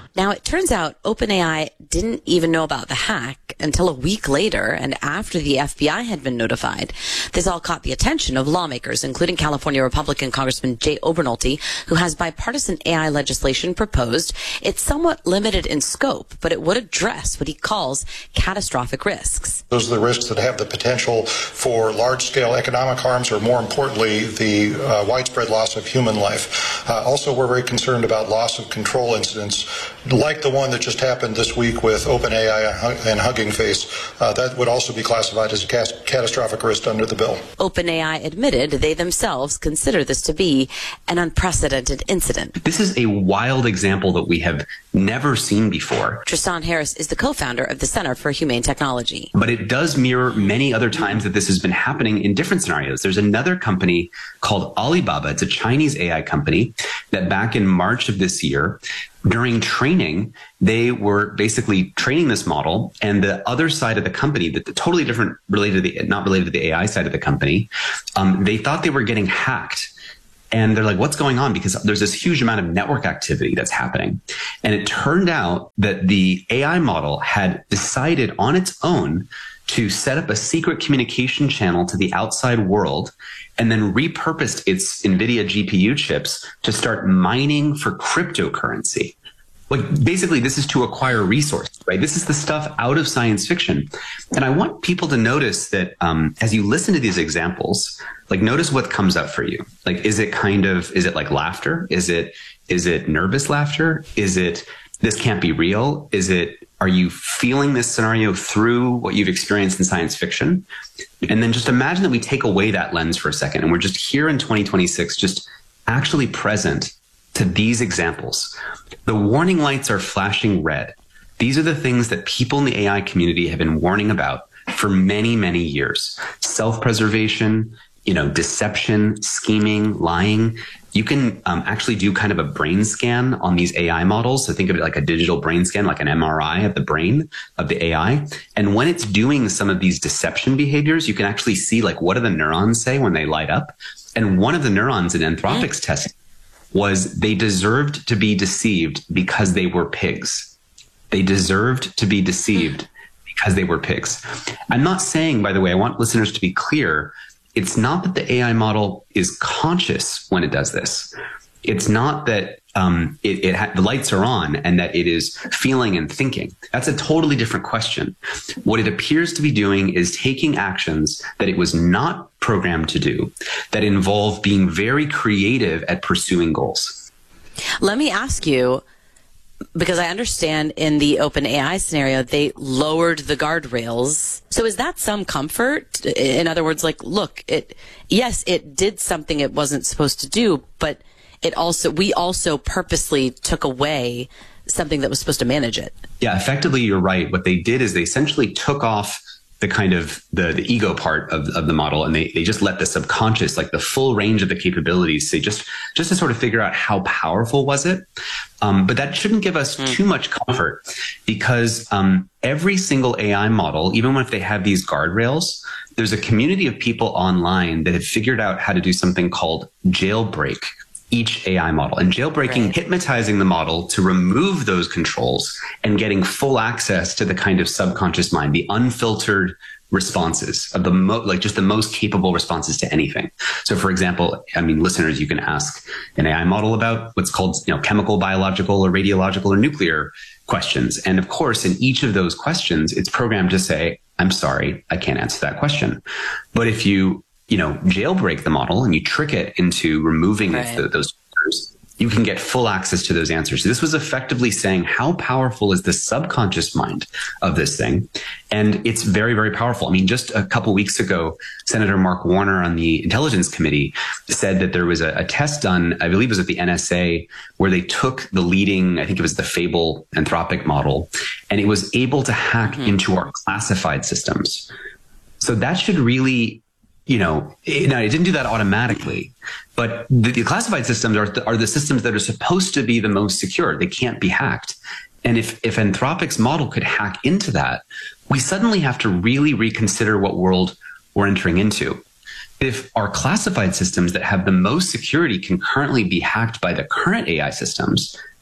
Now, it turns out OpenAI didn't even know about the hack until a week later and after the F B I had been notified. This all caught the attention of lawmakers, including California Republican Congressman Jay Obernolte, who has bipartisan A I legislation proposed. It's somewhat limited in scope, but it would address what he calls catastrophic risks. Those are the risks that have the potential for large-scale economic harms, or more importantly, the uh, widespread loss of human life. Uh, also, we're very concerned about loss of control incidents, like the one that just happened this week with OpenAI and Hugging Face. Uh, that would also be classified as a cas- catastrophic risk under the bill. OpenAI admitted they themselves consider this to be an unprecedented incident. This is a wild example that we have never seen before. Tristan Harris is the co-founder of the Center for Humane Technology. But it does mirror many other times that this has been happening in different scenarios. There's another company called Alibaba. It's a Chinese A I company that back in March of this year, during training, they were basically training this model, and the other side of the company, the, the totally different, related to the, not related to the A I side of the company, um, they thought they were getting hacked. And they're like, what's going on? Because there's this huge amount of network activity that's happening. And it turned out that the A I model had decided on its own to set up a secret communication channel to the outside world, and then repurposed its NVIDIA G P U chips to start mining for cryptocurrency. Like, basically, this is to acquire resources, right? This is the stuff out of science fiction. And I want people to notice that um, as you listen to these examples, like, notice what comes up for you. Like, is it kind of, is it like laughter? Is it, is it nervous laughter? Is it, this can't be real? Is it, are you feeling this scenario through what you've experienced in science fiction? And then just imagine that we take away that lens for a second, and we're just here in twenty twenty-six, just actually present to these examples. The warning lights are flashing red. These are the things that people in the A I community have been warning about for many, many years. Self-preservation, you know, deception, scheming, lying. You can um, actually do kind of a brain scan on these A I models. So think of it like a digital brain scan, like an M R I of the brain of the A I. And when it's doing some of these deception behaviors, you can actually see, like, what do the neurons say when they light up? And one of the neurons in Anthropic's mm. testing was they deserved to be deceived because they were pigs. They deserved to be deceived because they were pigs. I'm not saying, by the way, I want listeners to be clear, it's not that the A I model is conscious when it does this. It's not that um, it, it ha- the lights are on and that it is feeling and thinking. That's a totally different question. What it appears to be doing is taking actions that it was not programmed to do, that involve being very creative at pursuing goals. Let me ask you, because I understand in the OpenAI scenario, they lowered the guardrails. So is that some comfort? In other words, like, look, it, yes, it did something it wasn't supposed to do, but it also, we also purposely took away something that was supposed to manage it. Yeah, effectively, you're right. What they did is they essentially took off the kind of the, the ego part of, of the model, and they, they just let the subconscious, like the full range of the capabilities, say just, just to sort of figure out how powerful was it. Um, but that shouldn't give us mm. too much comfort, because um, every single A I model, even if they have these guardrails, there's a community of people online that have figured out how to do something called jailbreak each A I model. And jailbreaking, right. hypnotizing the model to remove those controls and getting full access to the kind of subconscious mind, the unfiltered responses of the mo- like just the most capable responses to anything. So for example, I mean, listeners, you can ask an A I model about what's called, you know, chemical, biological, or radiological, or nuclear questions. And of course, in each of those questions, it's programmed to say, I'm sorry, I can't answer that question. But if you you know, jailbreak the model and you trick it into removing right. the, those filters, you can get full access to those answers. So this was effectively saying, how powerful is the subconscious mind of this thing? And it's very, very powerful. I mean, just a couple weeks ago, Senator Mark Warner on the Intelligence Committee said that there was a, a test done, I believe it was at the N S A, where they took the leading, I think it was the Fable Anthropic model, and it was able to hack mm-hmm. into our classified systems. So that should really, you know, it, now it didn't do that automatically, but the, the classified systems are the, are the systems that are supposed to be the most secure. They can't be hacked. And if, if Anthropic's model could hack into that, we suddenly have to really reconsider what world we're entering into. If our classified systems that have the most security can currently be hacked by the current A I systems,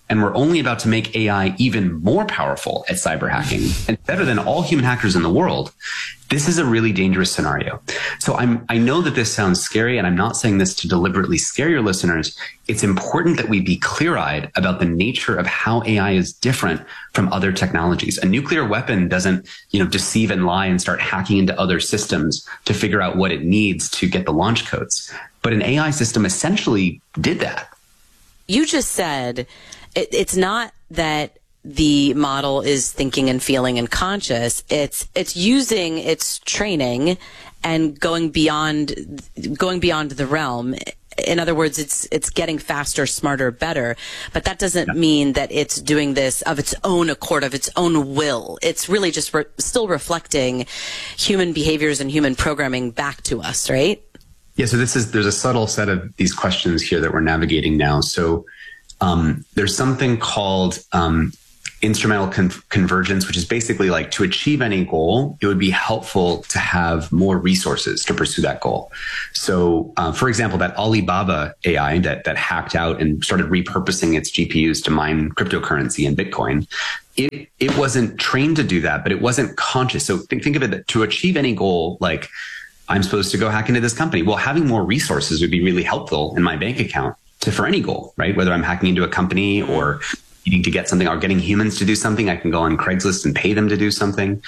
and we're only about to make A I even more powerful at cyber hacking and better than all human hackers in the world. This is a really dangerous scenario. So I'm, I know that this sounds scary, and I'm not saying this to deliberately scare your listeners. It's important that we be clear-eyed about the nature of how A I is different from other technologies. A nuclear weapon doesn't, you know, deceive and lie and start hacking into other systems to figure out what it needs to get the launch codes. But an A I system essentially did that. You just said it, it's not that the model is thinking and feeling and conscious. It's it's using its training and going beyond going beyond the realm. In other words, it's it's getting faster, smarter, better. But that doesn't mean that it's doing this of its own accord, of its own will. It's really just re- still reflecting human behaviors and human programming back to us, right? Yeah, so this is there's a subtle set of these questions here that we're navigating now. So um, there's something called um, instrumental con- convergence, which is basically like to achieve any goal, it would be helpful to have more resources to pursue that goal. So, uh, for example, that Alibaba A I that that hacked out and started repurposing its G P Us to mine cryptocurrency and Bitcoin, it it wasn't trained to do that, but it wasn't conscious. So think think of it that to achieve any goal, like I'm supposed to go hack into this company. Well, having more resources would be really helpful in my bank account to for any goal, right? Whether I'm hacking into a company or needing to get something or getting humans to do something, I can go on Craigslist and pay them to do something.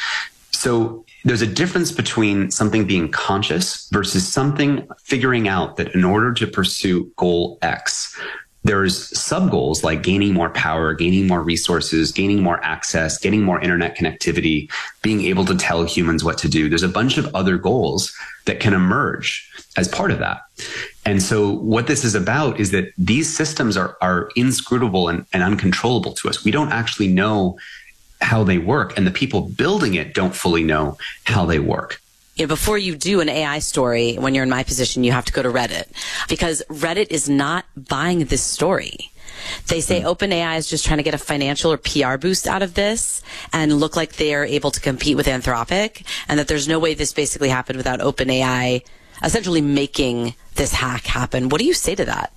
So there's a difference between something being conscious versus something figuring out that in order to pursue goal X, there's sub goals like gaining more power, gaining more resources, gaining more access, getting more internet connectivity, being able to tell humans what to do. There's a bunch of other goals that can emerge as part of that. And so what this is about is that these systems are, are inscrutable and, and uncontrollable to us. We don't actually know how they work, and the people building it don't fully know how they work. You know, before you do an A I story, when you're in my position, you have to go to Reddit, because Reddit is not buying this story. They say OpenAI is just trying to get a financial or P R boost out of this and look like they're able to compete with Anthropic, and that there's no way this basically happened without OpenAI essentially making this hack happen. What do you say to that?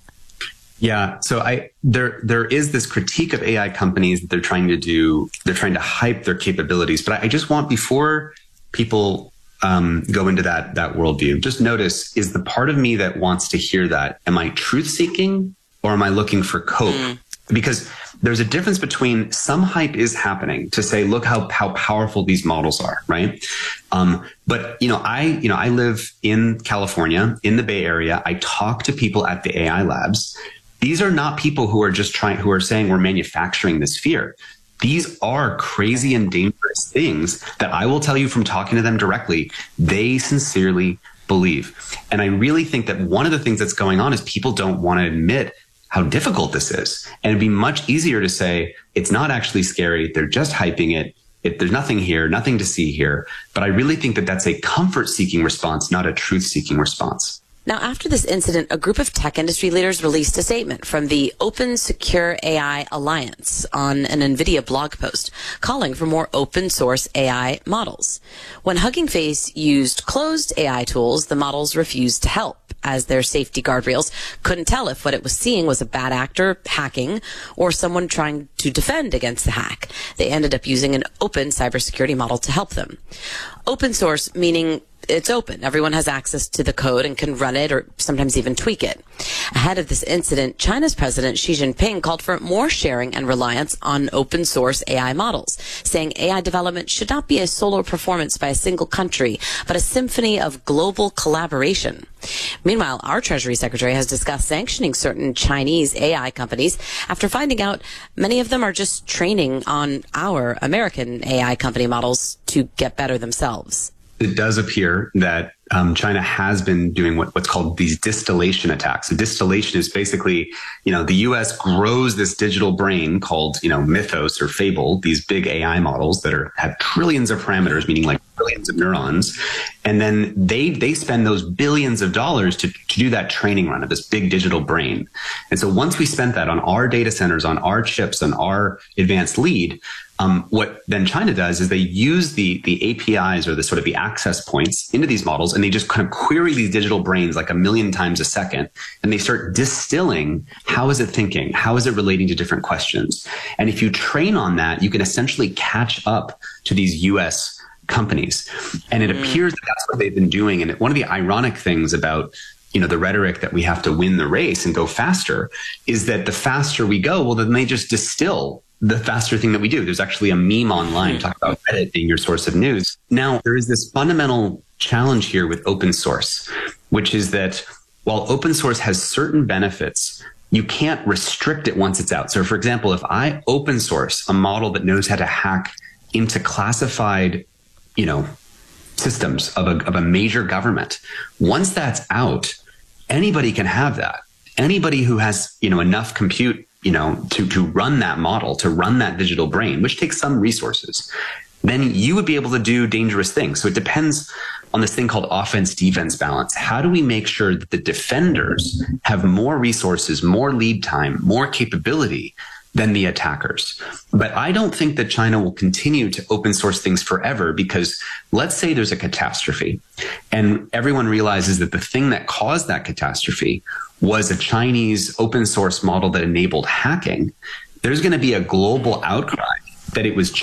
Yeah, so I there there is this critique of A I companies that they're trying to do. They're trying to hype their capabilities, but I, I just want before people um, go into that that worldview, just notice: is the part of me that wants to hear that? Am I truth seeking or am I looking for cope? Mm. Because there's a difference between some hype is happening to say, look how, how powerful these models are, right? Um, but, you know, I, you know, I live in California, in the Bay Area. I talk to people at the A I labs. These are not people who are just trying, who are saying we're manufacturing this fear. These are crazy and dangerous things that I will tell you from talking to them directly, they sincerely believe. And I really think that one of the things that's going on is people don't want to admit how difficult this is. And it'd be much easier to say, it's not actually scary. They're just hyping it. If there's nothing here, nothing to see here. But I really think that that's a comfort-seeking response, not a truth-seeking response. Now, after this incident, a group of tech industry leaders released a statement from the Open Secure A I Alliance on an NVIDIA blog post calling for more open source A I models. When Hugging Face used closed A I tools, the models refused to help, as their safety guardrails couldn't tell if what it was seeing was a bad actor hacking or someone trying to defend against the hack. They ended up using an open cybersecurity model to help them. Open source meaning it's open. Everyone has access to the code and can run it or sometimes even tweak it. Ahead of this incident, China's President Xi Jinping called for more sharing and reliance on open source A I models, saying A I development should not be a solo performance by a single country, but a symphony of global collaboration. Meanwhile, our Treasury Secretary has discussed sanctioning certain Chinese A I companies after finding out many of them are just training on our American A I company models to get better themselves. It does appear that um, China has been doing what, what's called these distillation attacks. So distillation is basically, you know, the U S grows this digital brain called, you know, Mythos or Fable, these big A I models that are have trillions of parameters, meaning like billions of neurons. And then they, they spend those billions of dollars to, to do that training run of this big digital brain. And so once we spent that on our data centers, on our chips, on our advanced lead, Um, what then China does is they use the the A P Is or the sort of the access points into these models, and they just kind of query these digital brains like a million times a second, and they start distilling how is it thinking, how is it relating to different questions. And if you train on that, you can essentially catch up to these U S companies. And it appears that that's what they've been doing. And one of the ironic things about you know, the rhetoric that we have to win the race and go faster is that the faster we go, well, then they just distill the faster thing that we do. There's actually a meme online talking about Reddit being your source of news. Now, there is this fundamental challenge here with open source, which is that while open source has certain benefits, you can't restrict it once it's out. So, for example, if I open source a model that knows how to hack into classified, you know, systems of a, of a major government, once that's out, anybody can have that. Anybody who has, you know, enough compute, you know, to, to run that model, to run that digital brain, which takes some resources, then you would be able to do dangerous things. So it depends on this thing called offense defense balance. How do we make sure that the defenders have more resources, more lead time, more capability than the attackers? But I don't think that China will continue to open source things forever, because let's say there's a catastrophe and everyone realizes that the thing that caused that catastrophe was a Chinese open source model that enabled hacking. There's going to be a global outcry that it was